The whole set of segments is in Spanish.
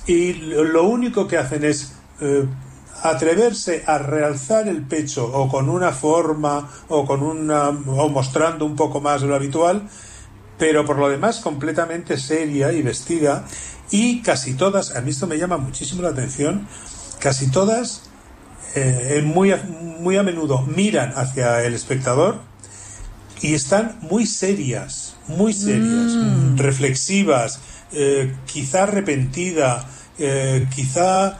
y lo único que hacen es atreverse a realzar el pecho o con una forma o mostrando un poco más de lo habitual, pero por lo demás completamente seria y vestida, y casi todas, a mí esto me llama muchísimo la atención, casi todas muy a menudo miran hacia el espectador y están muy serias, reflexivas, quizá arrepentida, quizá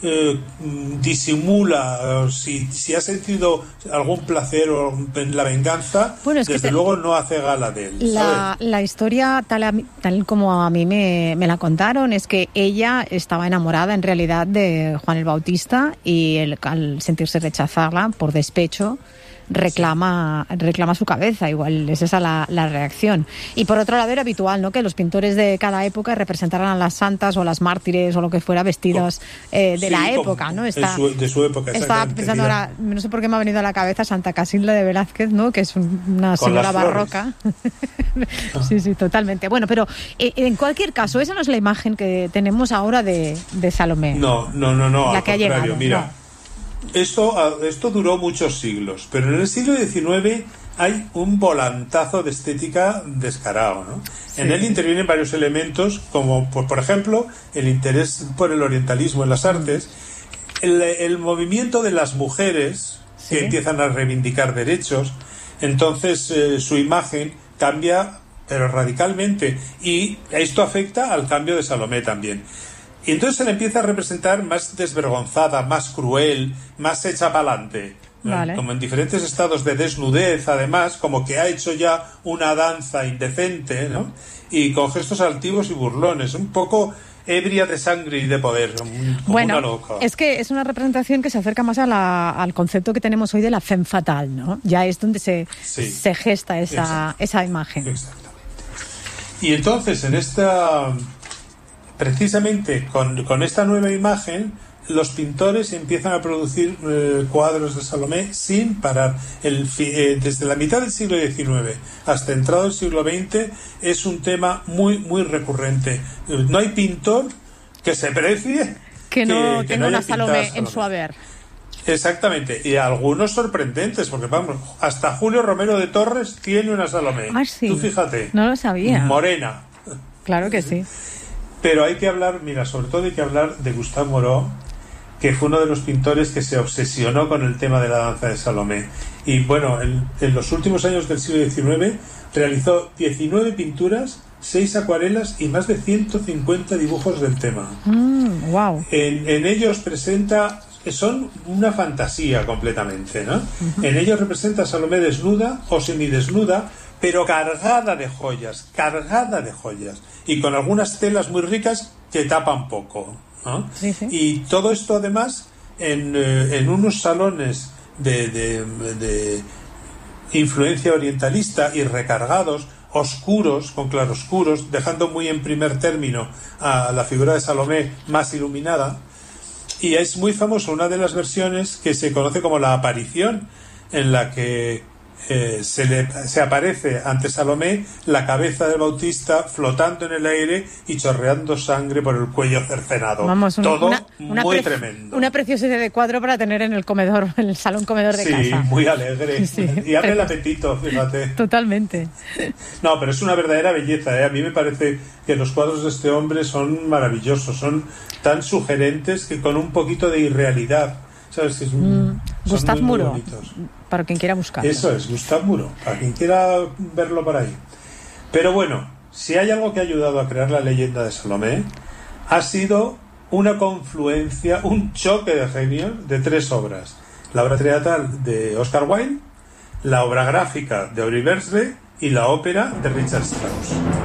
disimula, si ha sentido algún placer o en la venganza, bueno, desde luego no hace gala de él. La historia, tal como a mí me la contaron, es que ella estaba enamorada en realidad de Juan el Bautista y al sentirse rechazarla por despecho, reclama su cabeza. Igual es esa la reacción. Y por otro lado era habitual, ¿no?, que los pintores de cada época representaran a las santas o las mártires o lo que fuera vestidos de la época, ¿no? De su época. Estaba pensando ahora, no sé por qué me ha venido a la cabeza Santa Casilda de Velázquez, ¿no?, que es una señora barroca. Sí, totalmente. Bueno, pero en cualquier caso, esa no es la imagen que tenemos ahora de Salomé. No, la al que ha llegado. Mira, no. Esto duró muchos siglos, pero en el siglo XIX hay un volantazo de estética descarado, ¿no? Sí. En él intervienen varios elementos, como por ejemplo el interés por el orientalismo en las artes, el movimiento de las mujeres que empiezan a reivindicar derechos. Entonces su imagen cambia, pero radicalmente, y esto afecta al cambio de Salomé también. Y entonces se le empieza a representar más desvergonzada, más cruel, más hecha pa'lante, vale, como en diferentes estados de desnudez, además, como que ha hecho ya una danza indecente, ¿no? Y con gestos altivos y burlones, un poco ebria de sangre y de poder, como bueno, una loca. Es que es una representación que se acerca más al concepto que tenemos hoy de la femme fatale, ¿no? Ya es donde se gesta esa imagen. Exactamente. Y entonces precisamente con esta nueva imagen, los pintores empiezan a producir cuadros de Salomé sin parar. Desde la mitad del siglo XIX hasta entrado el siglo XX es un tema muy, muy recurrente. No hay pintor que se precie que no tenga una Salomé en su haber. Exactamente, y algunos sorprendentes, porque vamos, hasta Julio Romero de Torres tiene una Salomé. Ah, sí. Tú fíjate. No lo sabía. Morena. Claro que sí. Pero hay que hablar, sobre todo hay que hablar de Gustave Moreau, que fue uno de los pintores que se obsesionó con el tema de la danza de Salomé. Y bueno, en los últimos años del siglo XIX realizó 19 pinturas, 6 acuarelas y más de 150 dibujos del tema. Wow. En ellos son una fantasía completamente, ¿no? Uh-huh. En ellos representa a Salomé desnuda o semidesnuda, pero cargada de joyas, y con algunas telas muy ricas que tapan poco, ¿no? Sí. Y todo esto además en unos salones de influencia orientalista y recargados, oscuros, con claroscuros, dejando muy en primer término a la figura de Salomé más iluminada. Y es muy famosa una de las versiones que se conoce como la aparición, en la que se aparece ante Salomé la cabeza del Bautista flotando en el aire y chorreando sangre por el cuello cercenado. Vamos, todo muy tremendo. Una preciosidad de cuadro para tener en el comedor, en el salón comedor de casa. Sí, muy alegre. Sí. Y abre el apetito, fíjate. Totalmente. No, pero es una verdadera belleza, ¿eh? A mí me parece que los cuadros de este hombre son maravillosos, son tan sugerentes que con un poquito de irrealidad. ¿Sabes? Gustave Moreau, para quien quiera buscarlo. Eso es, Gustave Moreau, para quien quiera verlo por ahí. Pero bueno, si hay algo que ha ayudado a crear la leyenda de Salomé, ha sido una confluencia, un choque de genios de 3 obras. La obra teatral de Oscar Wilde, la obra gráfica de Henri Bergerac y la ópera de Richard Strauss.